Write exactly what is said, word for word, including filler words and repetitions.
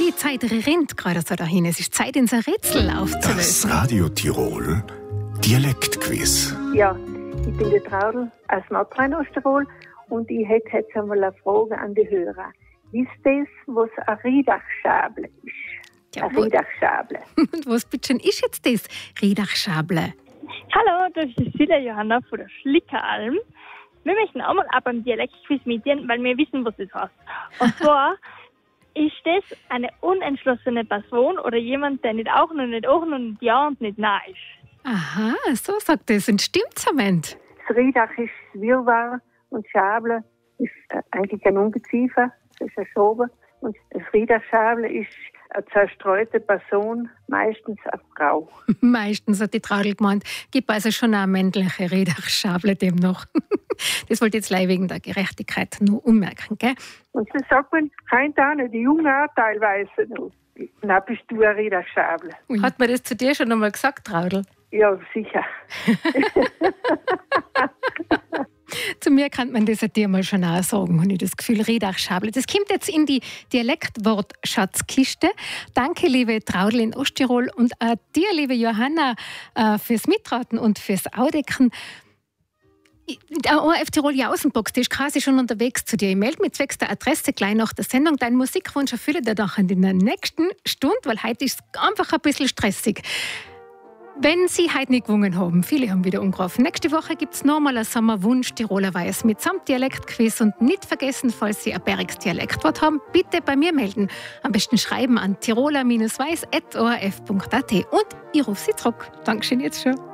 Die Zeit rennt gerade so dahin. Es ist Zeit, unser Rätsel aufzulösen. Das Radio Tirol Dialektquiz. Ja, ich bin die Traudl aus Nordrhein-Osttirol und ich hätte jetzt einmal eine Frage an die Hörer. Wisst ihr, was ein Riedachschable ist? Ja, ein Riedachschable. Und was bitte ist jetzt das Riedachschable? Hallo, das ist Silja Johanna von der Schlickeralm. Wir möchten auch mal ab beim Dialektquiz mitgehen, weil wir wissen, was das heißt. Und zwar ist das eine unentschlossene Person oder jemand, der nicht auch noch nicht auch noch nicht ja und nicht nein ist. Aha, so sagt es. Und stimmt's, Moment? Das Riedach ist Wirrwarr und Schable ist äh, eigentlich ein Ungeziefer, das ist ein Schober. Und das Riedachschable ist eine zerstreute Person, meistens eine Frau. Meistens hat die Traudl gemeint, gibt also schon eine männliche Riedachschable dem noch. Das wollte ich jetzt leider wegen der Gerechtigkeit nur ummerken, gell? Und das sagt man, kein Tane, die Jungen auch teilweise noch. Na, bist du ein Riedachschable. Hat man das zu dir schon einmal gesagt, Traudl? Ja, sicher. Zu mir kann man das ja dir mal schon auch sagen, habe ich das Gefühl, Riedachschable. Das kommt jetzt in die Dialektwortschatzkiste. Danke, liebe Traudl in Osttirol und auch dir, liebe Johanna, fürs Mitraten und fürs Audecken. Der O R F Tirol Außenbox, die ist quasi schon unterwegs zu dir. Ich melde mich zwecks der Adresse gleich nach der Sendung. Deinen Musikwunsch erfülle dir doch in der nächsten Stunde, weil heute ist es einfach ein bisschen stressig. Wenn Sie heute nicht gewungen haben, viele haben wieder umgerufen. Nächste Woche gibt es nochmal einen Sommerwunsch Tirolerweise mitsamt Dialektquiz. Und nicht vergessen, falls Sie ein bergiges Dialektwort haben, bitte bei mir melden. Am besten schreiben an tiroler Bindestrich weiß at o r f punkt a t. Und ich rufe Sie zurück. Dankeschön jetzt schon.